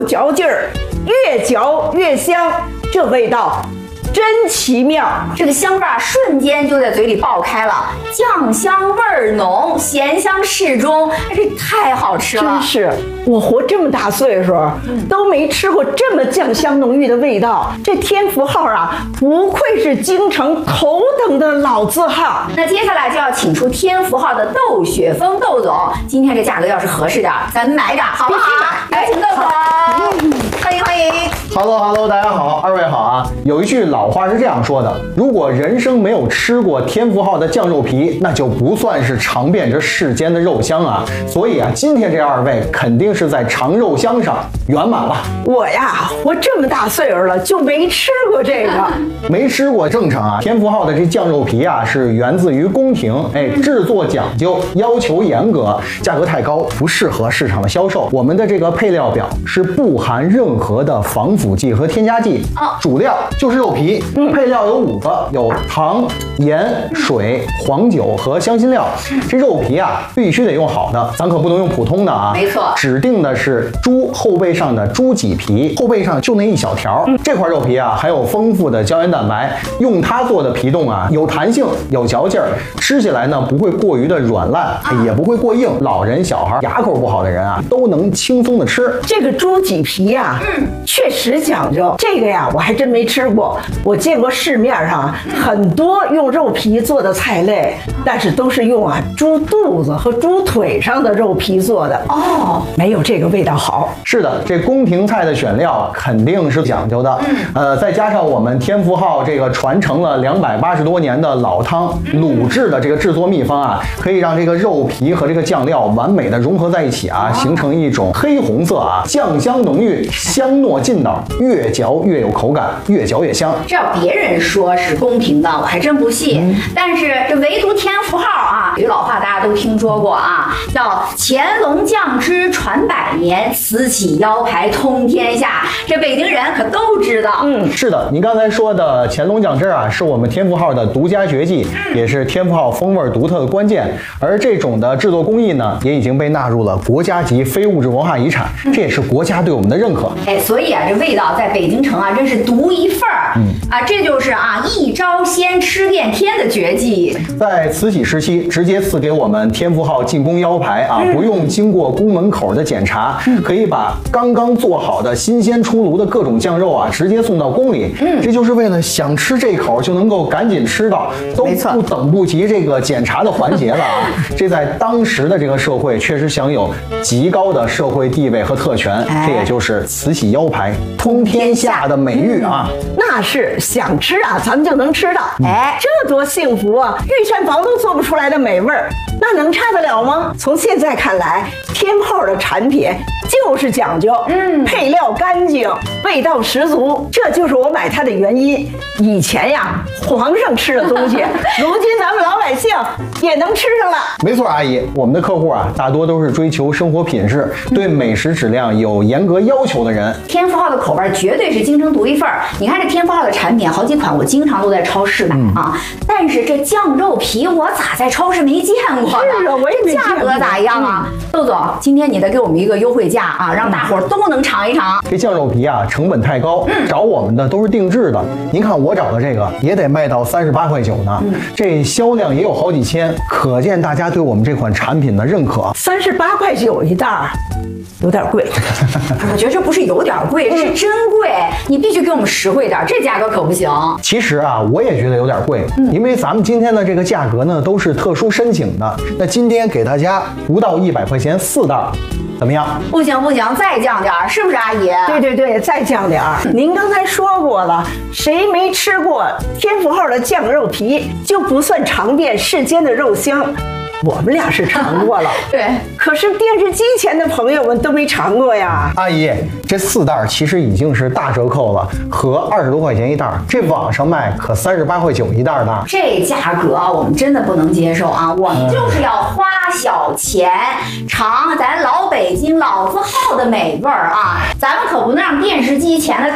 嚼劲儿，越嚼越香，这味道真奇妙。 这个香味儿瞬间就在嘴里爆开了，酱香味儿浓，咸香适中，这太好吃了。 真是，我活这么大岁数，都没吃过这么酱香浓郁的味道。这天福号啊，不愧是京城头等的老字号。 那接下来就要请出天福号的窦雪峰窦总，今天这价格要是合适点，咱们买点好不好？有请窦总，欢迎欢迎。 Hello， 大家好，二位好啊。有一句老话是这样说的：如果人生没有吃过天福号的酱肉皮，那就不算是尝遍这世间的肉香啊。所以啊，今天这二位肯定是在尝肉香上圆满了。 我呀，活这么大岁数了，就没吃过这个。 没吃过正常啊。天福号的这酱肉皮啊，是源自于宫廷，制作讲究，要求严格，价格太高，不适合市场的销售。我们的这个配料表是不含任何的防腐剂和添加剂，主料就是肉皮，配料有5个，有糖、盐、水、黄酒和香辛料。这肉皮啊，必须得用好的，咱可不能用普通的啊。 没错， 指定的是猪后背上的猪脊皮，后背上就那一小条。这块肉皮啊，含有丰富的胶原蛋白，用它做的皮冻啊，有弹性，有嚼劲儿，吃起来呢不会过于的软烂，也不会过硬。老人、小孩、牙口不好的人啊，都能轻松的吃。 这个猪脊皮呀，确实讲究。这个呀，我还真没吃过。我见过市面上很多用肉皮做的菜类，但是都是用猪肚子和猪腿上的肉皮做的，没有这个味道好。 是的，这宫廷菜的选料肯定是讲究的，再加上我们天福号这个传承了280多年的老汤卤制的这个制作秘方啊，可以让这个肉皮和这个酱料完美的融合在一起啊，形成一种黑红色啊，酱香浓郁，香糯劲道，越嚼越有口感，越嚼越香。 这要别人说是宫廷的，我还真不信。但是这唯独天福号啊，有句老话大家都听说过啊，叫乾隆酱汁传百年，慈禧腰牌通天下。这北京人可都知道。 是的，您刚才说的乾隆酱汁啊，是我们天福号的独家绝技，也是天福号风味独特的关键。而这种的制作工艺呢，也已经被纳入了国家级非物质文化遗产，这也是国家对我们的认可。 所以啊，这味道在北京城啊，真是独一份儿。这就是啊，一招鲜吃遍天的绝技。 在慈禧时期，直接赐给我们天福号进宫腰牌啊，不用经过宫门口的检查，可以把刚刚做好的新鲜出炉的各种酱肉啊，直接送到宫里。这就是为了想吃这口就能够赶紧吃到，都不等不及这个检查的环节了啊。这在当时的这个社会确实享有极高的社会地位和特权，这也就是慈禧腰牌通天下的美誉啊。 那是想吃啊，咱们就能吃到。这多幸福啊！御膳房都做不出来的美味儿，那能差得了吗？从现在看来，天炮的产品就是讲究，配料干净，味道十足，这就是我买它的原因。以前呀，皇上吃的东西，如今咱们老百姓也能吃上了。 没错，阿姨，我们的客户啊，大多都是追求生活品质，对美食质量有严格要求的人。 天福号的口味绝对是京城独一份儿。你看这天福号的产品，好几款我经常都在超市买啊，但是这酱肉皮我咋在超市没见过呢？ 是啊，我也没见过。 价格咋样啊？窦总，今天你得给我们一个优惠价啊，让大伙儿都能尝一尝。 这酱肉皮啊，成本太高，找我们的都是定制的。您看我找的这个也得卖到38.9块呢，这销量也有好几千，可见大家对我们这款产品的认可。 38.9块一袋儿，有点贵。 我觉得这不是有点贵，是真贵。你必须给我们实惠点，这价格可不行。 其实啊，我也觉得有点贵，因为咱们今天的这个价格呢都是特殊申请的。那今天给大家不到100块钱4袋，怎么样？ 不行不行，再降点儿，是不是阿姨？ 对，再降点儿。您刚才说过了，谁没吃过天福号的酱肉皮，就不算尝遍世间的肉香。我们俩是尝过了， 对， 可是电视机前的朋友们都没尝过呀。 阿姨，这4袋其实已经是大折扣了，合20多块钱一袋，这网上卖可38.9块一袋呢。 这价格我们真的不能接受啊！我们就是要花小钱尝咱老北京老字号的美味儿啊！咱们可不能让电视机前的